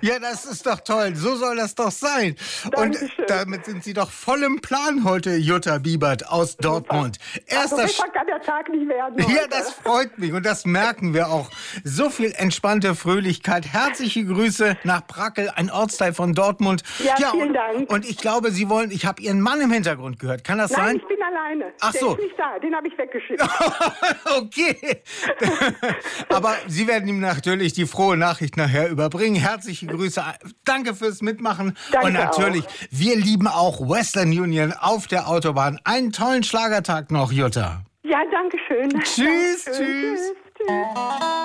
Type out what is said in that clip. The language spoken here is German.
Ja, das ist doch toll. So soll das doch sein. Dankeschön. Und damit sind Sie doch voll im Plan heute, Jutta Biebert aus Dortmund. Also besser kann der Tag nicht werden heute. Ja, das freut mich und das merken wir auch. So viel entspannte Fröhlichkeit. Herzliche Grüße nach Brackel, ein Ortsteil von Dortmund. Ja, vielen Dank. Und ich glaube, Sie wollen, ich habe Ihren Mann im Hintergrund gehört. Kann das sein? Nein, ich bin alleine. Ach so. Der ist nicht da, den habe ich weggeschickt. Okay. Aber Sie werden ihm natürlich die frohe Nachricht nachher überbringen. Herzliche Grüße. Danke fürs Mitmachen. Danke und natürlich, auch. wir lieben auch Western Union auf der Autobahn. Einen tollen Schlagertag noch, Jutta. Ja, danke schön. Tschüss, Dankeschön. tschüss. Tschüss.